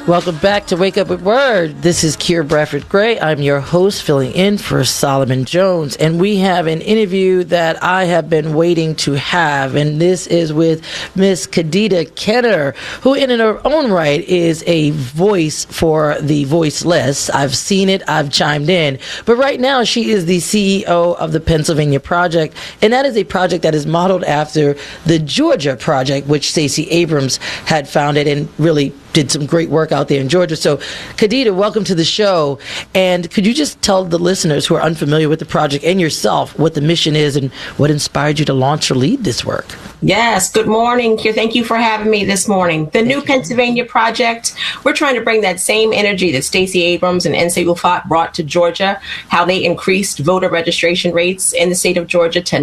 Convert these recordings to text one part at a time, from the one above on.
Welcome back to Wake Up with Word. This is Keir Bradford Gray. I'm your host, filling in for Solomon Jones. And we have an interview that I have been waiting to have. And this is with Miss Khadijah Kenner, who in her own right is a voice for the voiceless. I've seen it. I've chimed in. But right now, she is the CEO of the Pennsylvania Project. And that is a project that is modeled after the Georgia Project, which Stacey Abrams had founded and really did some great work out there in Georgia. So, Khadijah, welcome to the show. And could you just tell the listeners who are unfamiliar with the project and yourself what the mission is and what inspired you to launch or lead this work? Yes. Good morning, Keir. Thank you for having me this morning. The New Pennsylvania Project, we're trying to bring that same energy that Stacey Abrams and NC Wolfott brought to Georgia, how they increased voter registration rates in the state of Georgia to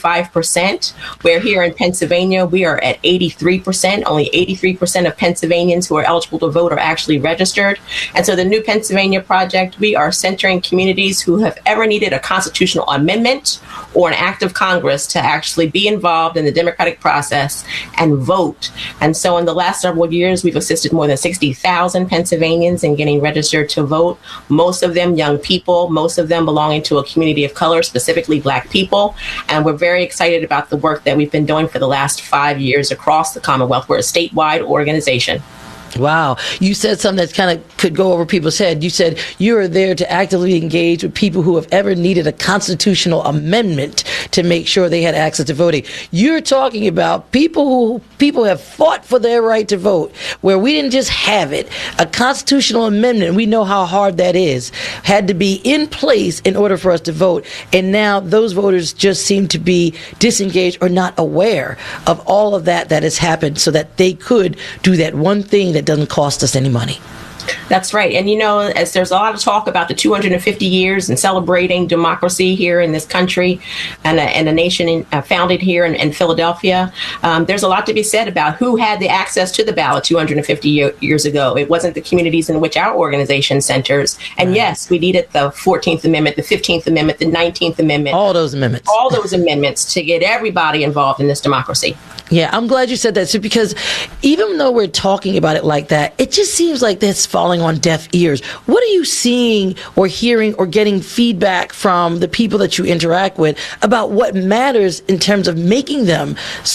95%, where here in Pennsylvania, we are at 83%. Only 83% of Pennsylvanians who are eligible to vote are actually registered. And so the New Pennsylvania Project, we are centering communities who have ever needed a constitutional amendment or an act of Congress to actually be involved in the democratic process and vote. And so in the last several years, we've assisted more than 60,000 Pennsylvanians in getting registered to vote, most of them young people, most of them belonging to a community of color, specifically Black people. And we're very excited about the work that we've been doing for the last 5 years across the Commonwealth. We're a statewide organization. Wow. You said something that kind of could go over people's head. You said you are there to actively engage with people who have ever needed a constitutional amendment to make sure they had access to voting. You're talking about people have fought for their right to vote, where we didn't just have it. A constitutional amendment, we know how hard that is, had to be in place in order for us to vote. And now those voters just seem to be disengaged or not aware of all of that has happened so that they could do that one thing that doesn't cost us any money. That's right. And, as there's a lot of talk about the 250 years and celebrating democracy here in this country and a nation founded here in Philadelphia, there's a lot to be said about who had the access to the ballot 250 years ago. It wasn't the communities in which our organization centers. And yes, we needed the 14th Amendment, the 15th Amendment, the 19th Amendment. All those amendments to get everybody involved in this democracy. Yeah, I'm glad you said that. So, because even though we're talking about it like that, it just seems like that's falling on deaf ears. What are you seeing or hearing or getting feedback from the people that you interact with about what matters in terms of making them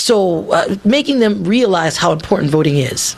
realize how important voting is?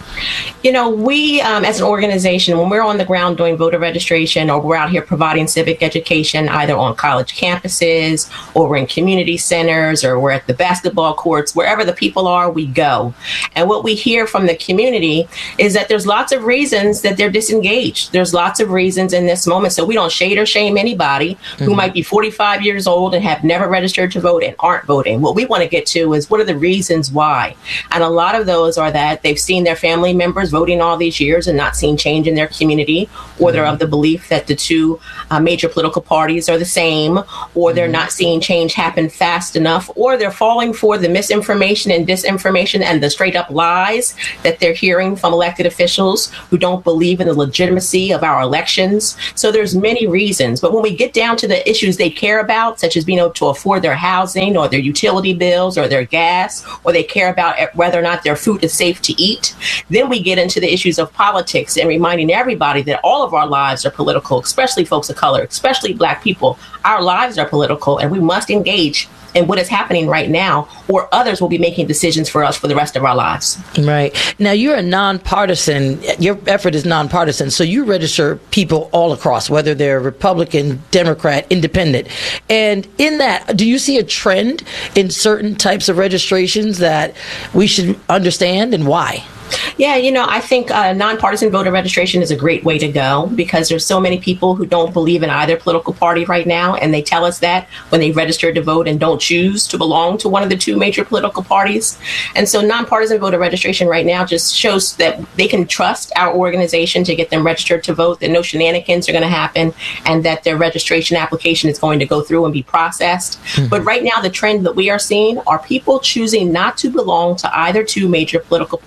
We as an organization, when we're on the ground doing voter registration or we're out here providing civic education, either on college campuses or we're in community centers or we're at the basketball courts, wherever the people are, we go. And what we hear from the community is that there's lots of reasons that they're disengaged. There's lots of reasons in this moment. So we don't shade or shame anybody who might be 45 years old and have never registered to vote and aren't voting. What we want to get to is what are the reasons why? And a lot of those are that they've seen their family members voting all these years and not seen change in their community, or they're of the belief that the two major political parties are the same, or they're not seeing change happen fast enough, or they're falling for the misinformation and disinformation and the straight up lies that they're hearing from elected officials who don't believe in the legitimacy of our elections. So there's many reasons. But when we get down to the issues they care about, such as being able to afford their housing or their utility bills or their gas, or they care about whether or not their food is safe to eat, then we get into the issues of politics and reminding everybody that all of our lives are political, especially folks of color, especially Black people. Our lives are political and we must engage in what is happening right now, or others will be making decisions for us for the rest of our lives. Right. Now, you're a nonpartisan, your effort is nonpartisan, so you register people all across, whether they're Republican, Democrat, Independent. And in that, do you see a trend in certain types of registrations that we should understand, and why? Yeah, I think nonpartisan voter registration is a great way to go because there's so many people who don't believe in either political party right now. And they tell us that when they register to vote and don't choose to belong to one of the two major political parties. And so nonpartisan voter registration right now just shows that they can trust our organization to get them registered to vote, that no shenanigans are going to happen, and that their registration application is going to go through and be processed. But right now, the trend that we are seeing are people choosing not to belong to either two major political parties.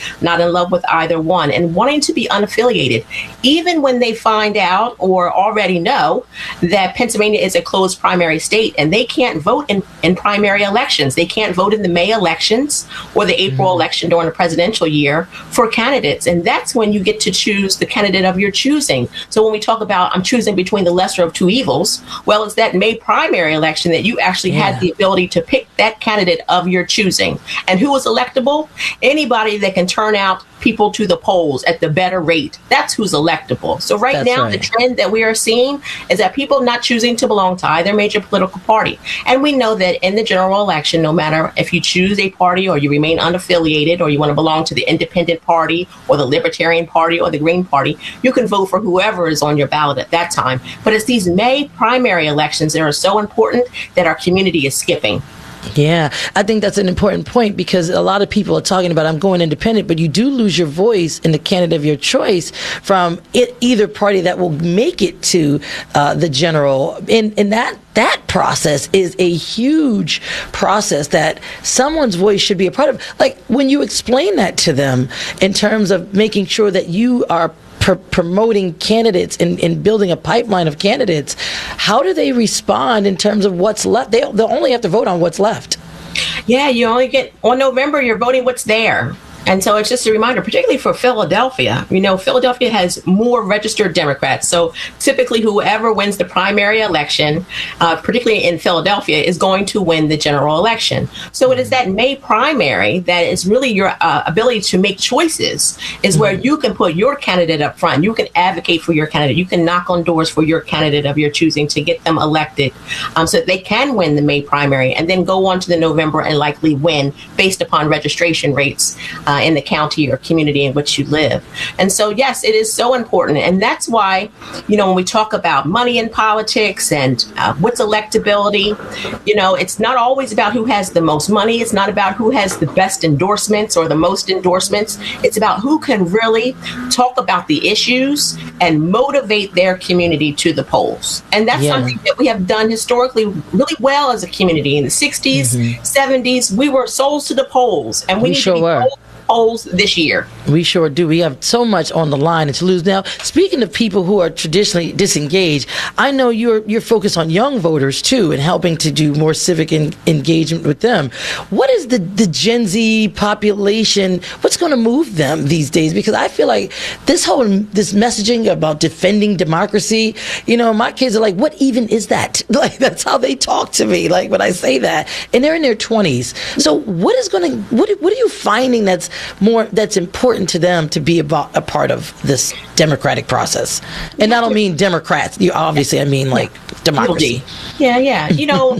not in love with either one, and wanting to be unaffiliated, even when they find out or already know that Pennsylvania is a closed primary state and they can't vote in primary elections. They can't vote in the May elections or the April election during the presidential year for candidates. And that's when you get to choose the candidate of your choosing. So when we talk about I'm choosing between the lesser of two evils, well, it's that May primary election that you actually had the ability to pick that candidate of your choosing. And who is electable? Anybody that can turn out people to the polls at the better rate. That's who's electable. So right now, the trend that we are seeing is that people not choosing to belong to either major political party. And we know that in the general election, no matter if you choose a party or you remain unaffiliated or you want to belong to the independent party or the Libertarian Party or the Green Party, you can vote for whoever is on your ballot at that time. But it's these May primary elections that are so important that our community is skipping. Yeah, I think that's an important point because a lot of people are talking about I'm going independent, but you do lose your voice in the candidate of your choice from either party that will make it to the general. And that process is a huge process that someone's voice should be a part of. Like when you explain that to them in terms of making sure that you are promoting candidates and building a pipeline of candidates, how do they respond in terms of what's left? They'll only have to vote on what's left. Yeah, you only get, on November, you're voting what's there. And so it's just a reminder, particularly for Philadelphia. You know, Philadelphia has more registered Democrats. So typically whoever wins the primary election, particularly in Philadelphia, is going to win the general election. So it is that May primary that is really your ability to make choices, is where you can put your candidate up front. You can advocate for your candidate. You can knock on doors for your candidate of your choosing to get them elected so that they can win the May primary and then go on to the November and likely win based upon registration rates in the county or community in which you live. And so, yes, it is so important. And that's why, you know, when we talk about money in politics and what's electability, you know, it's not always about who has the most money. It's not about who has the best endorsements or the most endorsements. It's about who can really talk about the issues and motivate their community to the polls. And that's something that we have done historically really well as a community. In the 60s, 70s, we were souls to the polls, and we need to be polls this year. We sure do. We have so much on the line and to lose. Now, speaking of people who are traditionally disengaged, I know you're focused on young voters too and helping to do more civic engagement with them. What is the Gen Z population? What's going to move them these days? Because I feel like this messaging about defending democracy, you know, my kids are like, what even is that? Like, that's how they talk to me. Like when I say that, and they're in their 20s. So what are you finding that's important to them to be a part of this democratic process? And I don't mean Democrats. Obviously, I mean like democracy. Yeah. You know,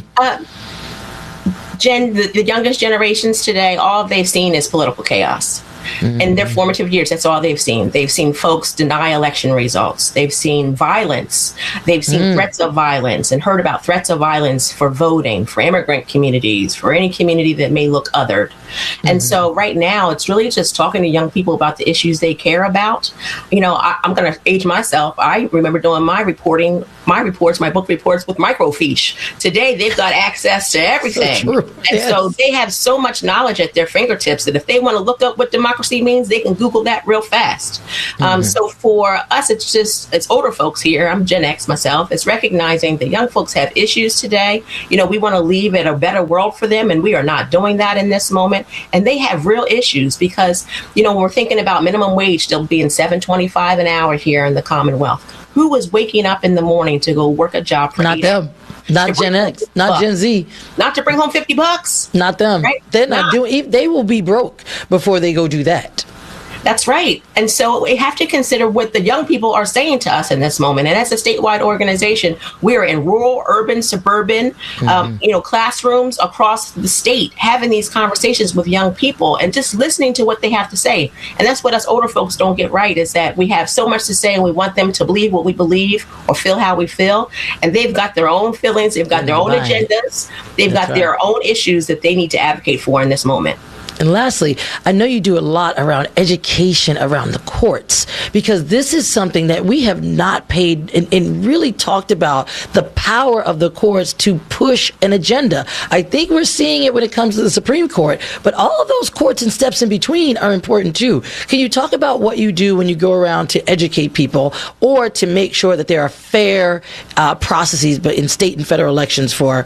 the youngest generations today, all they've seen is political chaos. In their formative years, that's all they've seen. They've seen folks deny election results. They've seen violence. They've seen threats of violence and heard about threats of violence for voting, for immigrant communities, for any community that may look othered. And so right now, it's really just talking to young people about the issues they care about. You know, I'm going to age myself. I remember doing my book reports with microfiche. Today, they've got access to everything. So they have so much knowledge at their fingertips that if they want to look up what democracy means, they can Google that real fast. So for us, it's older folks here. I'm Gen X myself. It's recognizing that young folks have issues today. You know, we want to leave it a better world for them, and we are not doing that in this moment. And they have real issues because, you know, when we're thinking about minimum wage still being $7.25 an hour here in the Commonwealth, who was waking up in the morning to go work a job for not them? Not Gen X, not Gen Z. Not to bring home $50. Not them. Right? They're not doing. They will be broke before they go do that. That's right. And so we have to consider what the young people are saying to us in this moment. And as a statewide organization, we're in rural, urban, suburban, classrooms across the state, having these conversations with young people and just listening to what they have to say. And that's what us older folks don't get right, is that we have so much to say and we want them to believe what we believe or feel how we feel. And they've got their own feelings. They've got their own agendas. They've got their own issues that they need to advocate for in this moment. And lastly, I know you do a lot around education around the courts, because this is something that we have not paid and really talked about, the power of the courts to push an agenda. I think we're seeing it when it comes to the Supreme Court, but all of those courts and steps in between are important too. Can you talk about what you do when you go around to educate people or to make sure that there are fair processes, but in state and federal elections for,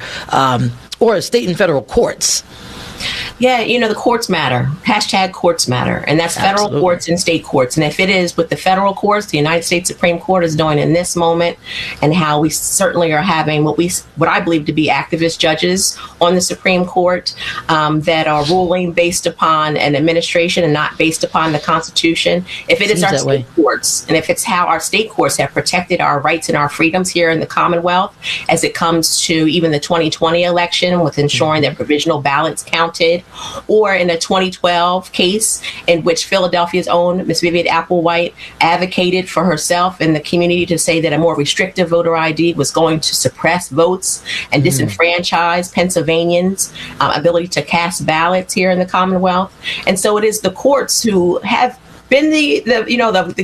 or state and federal courts? Yeah, the courts matter. Hashtag courts matter. And that's federal Absolutely. courts and state courts. And if it is with the federal courts, the United States Supreme Court is doing in this moment, and how we certainly are having what I believe to be activist judges on the Supreme Court that are ruling based upon an administration and not based upon the Constitution. If it is our state courts, and if it's how our state courts have protected our rights and our freedoms here in the Commonwealth as it comes to even the 2020 election with ensuring that provisional ballots counted, or in a 2012 case in which Philadelphia's own Miss Vivian Applewhite advocated for herself and the community to say that a more restrictive voter ID was going to suppress votes and disenfranchise Pennsylvanians' ability to cast ballots here in the Commonwealth. And so it is the courts who have been the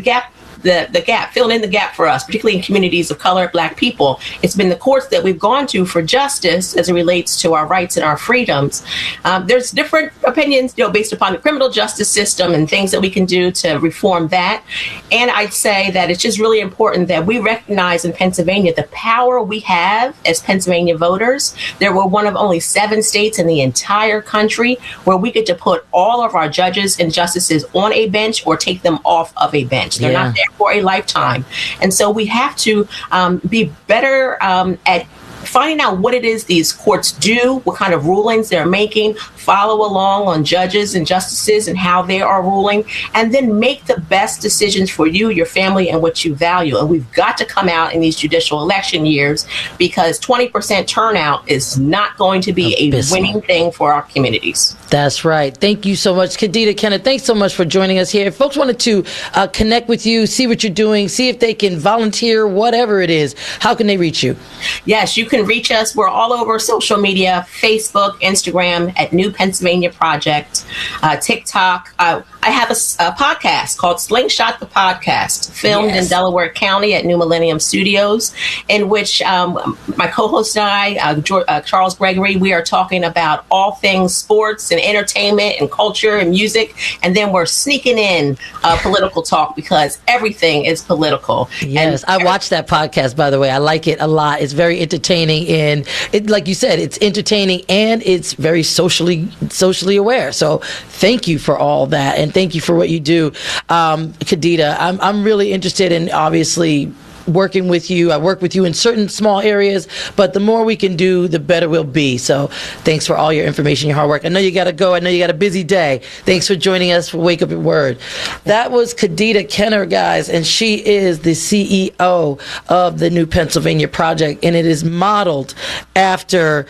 gap, filling in the gap for us, particularly in communities of color, Black people. It's been the courts that we've gone to for justice as it relates to our rights and our freedoms. There's different opinions, based upon the criminal justice system and things that we can do to reform that. And I'd say that it's just really important that we recognize in Pennsylvania the power we have as Pennsylvania voters. There were one of only 7 states in the entire country where we get to put all of our judges and justices on a bench or take them off of a bench. They're not there for a lifetime. And so we have to be better at finding out what it is these courts do, what kind of rulings they're making, follow along on judges and justices and how they are ruling, and then make the best decisions for you, your family, and what you value. And we've got to come out in these judicial election years, because 20% turnout is not going to be a winning thing for our communities. That's right. Thank you so much, Khadijah Kenneth. Thanks so much for joining us here. If folks wanted to connect with you, see what you're doing, see if they can volunteer, whatever it is, how can they reach you? Yes, you can reach us. We're all over social media, Facebook, Instagram at New Pennsylvania Project, TikTok. I have a podcast called Slingshot the Podcast, filmed in Delaware County at New Millennium Studios, in which my co-host and I, Charles Gregory, we are talking about all things sports and entertainment and culture and music. And then we're sneaking in political talk, because everything is political. Yes, I watched that podcast, by the way. I like it a lot. It's very entertaining, and it, like you said, it's entertaining and it's very socially aware. So thank you for all that, and thank you for what you do. Khadijah, I'm really interested in, obviously, working with you. I work with you in certain small areas, but the more we can do, the better we'll be. So thanks for all your information, your hard work. I know you got to go. I know you got a busy day. Thanks for joining us for Wake Up at Word. That was Khadijah Kenneth, guys, and she is the CEO of the New Pennsylvania Project, and it is modeled after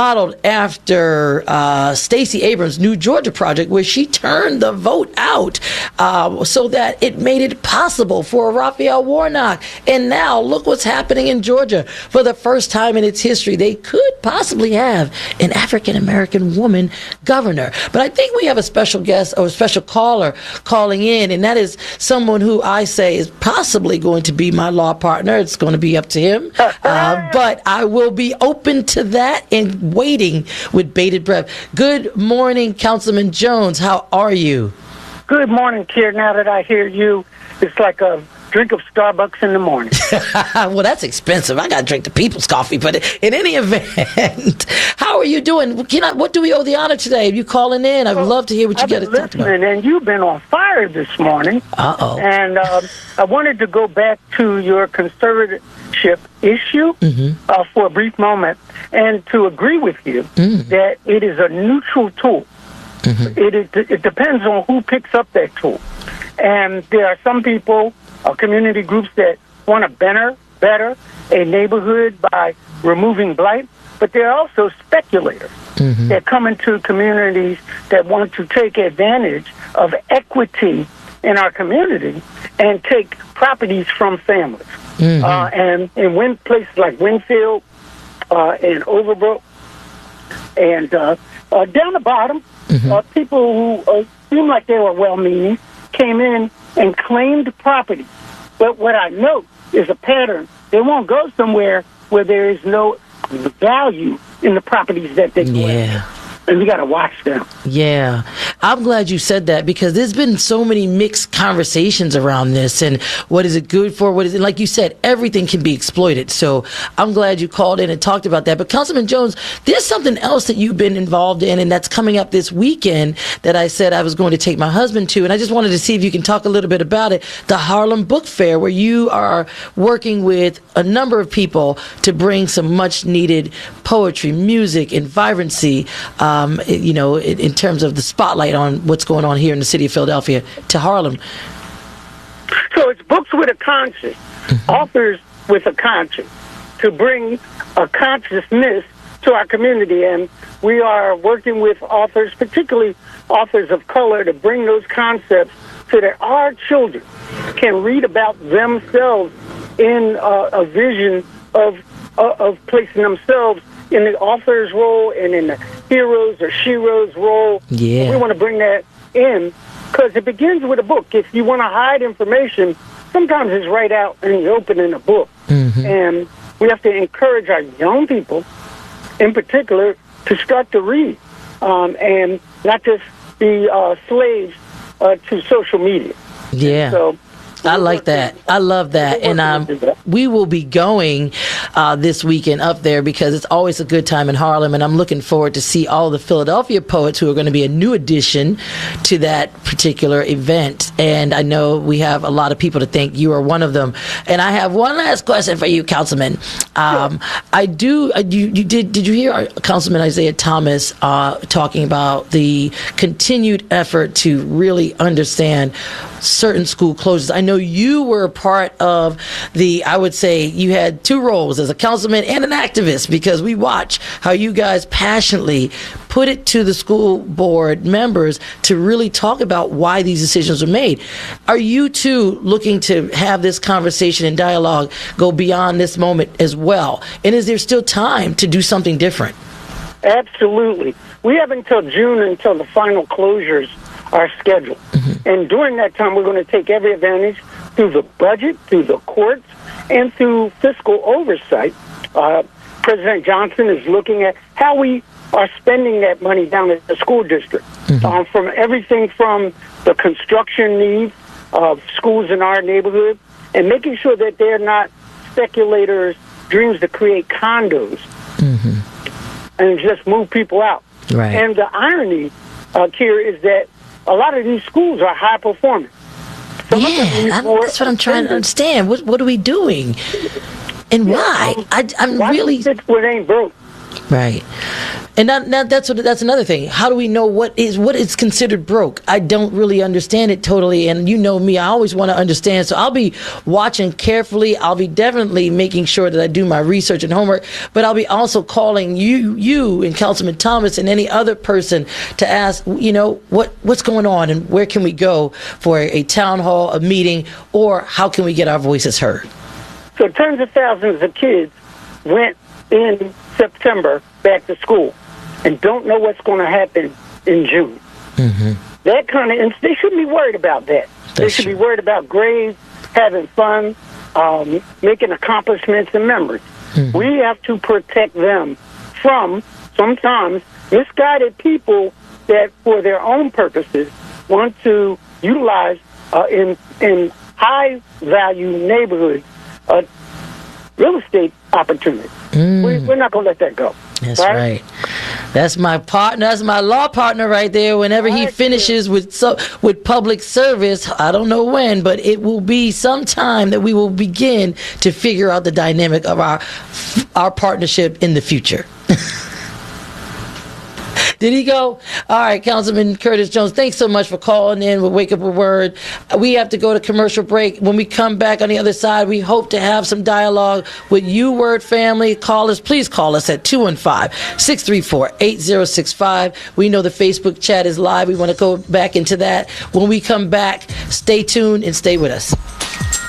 Stacey Abrams' New Georgia Project, where she turned the vote out so that it made it possible for Raphael Warnock. And now look what's happening in Georgia. For the first time in its history, they could possibly have an African-American woman governor. But I think we have a special guest or a special caller calling in, and that is someone who I say is possibly going to be my law partner. It's going to be up to him. But I will be open to that and waiting with bated breath. Good morning, Councilman Jones. How are you? Good morning, Kier. Now that I hear you, it's like a drink of Starbucks in the morning. Well, that's expensive. I got to drink the people's coffee. But in any event, how are you doing? What do we owe the honor today? Are you calling in? I'd love to hear what you got to talk about. And you've been on fire this morning. Uh-oh. And I wanted to go back to your conservatorship issue for a brief moment, and to agree with you that it is a neutral tool. It depends on who picks up that tool. And there are some people, community groups, that want to better a neighborhood by removing blight, but there are also speculators that come into communities that want to take advantage of equity in our community and take properties from families. And in places like Winfield and Overbrook and down the bottom, people who seemed like they were well-meaning came in and claimed property. But what I note is a pattern. They won't go somewhere where there is no value in the properties that they claim. And we got to watch them. Yeah. I'm glad you said that, because there's been so many mixed conversations around this and what is it good for? What is it? Like you said, everything can be exploited. So I'm glad you called in and talked about that. But Councilman Jones, there's something else that you've been involved in, and that's coming up this weekend that I said I was going to take my husband to. And I just wanted to see if you can talk a little bit about it. The Harlem Book Fair, where you are working with a number of people to bring some much needed poetry, music, and vibrancy, in terms of the spotlight on what's going on here in the city of Philadelphia to Harlem. So it's books with a conscience, authors with a conscience, to bring a consciousness to our community. And we are working with authors, particularly authors of color, to bring those concepts so that our children can read about themselves in a vision of placing themselves in the author's role and in the hero's or shero's role. Yeah. We want to bring that in because it begins with a book. If you want to hide information, sometimes it's right out in the open in a book. And we have to encourage our young people, in particular, to start to read and not just be slaves to social media. Yeah. So I like that. I love that. And we will be going this weekend up there because it's always a good time in Harlem. And I'm looking forward to see all the Philadelphia poets who are going to be a new addition to that particular event. And I know we have a lot of people to thank. You are one of them. And I have one last question for you, Councilman. Did you hear Councilman Isaiah Thomas talking about the continued effort to really understand certain school closures? I know you were a part of I would say you had two roles as a councilman and an activist, because we watch how you guys passionately put it to the school board members to really talk about why these decisions were made. Are you too looking to have this conversation and dialogue go beyond this moment as well? And is there still time to do something different? Absolutely. We have until June until the final closures are scheduled. And during that time, we're going to take every advantage through the budget, through the courts, and through fiscal oversight. President Johnson is looking at how we are spending that money down at the school district, from everything from the construction needs of schools in our neighborhood and making sure that they're not speculators' dreams to create condos and just move people out. Right. And the irony, Kier, is that a lot of these schools are high performing. So that's what I'm trying to understand. What are we doing, and why? I'm really what ain't broke. Right. And now that's another thing. How do we know what is considered broke? I don't really understand it totally. And you know me, I always want to understand. So I'll be watching carefully. I'll be definitely making sure that I do my research and homework. But I'll be also calling you and Councilman Thomas and any other person to ask, what's going on and where can we go for a town hall, a meeting, or how can we get our voices heard? So tens of thousands of kids went in September back to school and don't know what's going to happen in June. That kind of, they shouldn't be worried about that. They should be worried about grades, having fun, making accomplishments and memories. We have to protect them from sometimes misguided people that, for their own purposes, want to utilize in high value neighborhoods real estate opportunities. We're not going to let that go. That's right. That's my partner. That's my law partner right there. Whenever he finishes with public service, I don't know when, but it will be sometime that we will begin to figure out the dynamic of our partnership in the future. Did he go? All right, Councilman Curtis Jones, thanks so much for calling in with Wake Up a Word. We have to go to commercial break. When we come back on the other side, we hope to have some dialogue with you, Word family. Please call us at 215-634-8065. We know the Facebook chat is live. We want to go back into that. When we come back, stay tuned and stay with us.